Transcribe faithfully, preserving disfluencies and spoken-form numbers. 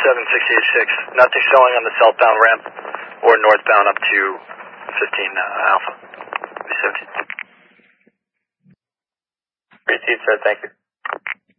seven six eight six. Nothing showing on the southbound ramp or northbound up to fifteen uh, Alpha. seventeen. Received, sir. Thank you.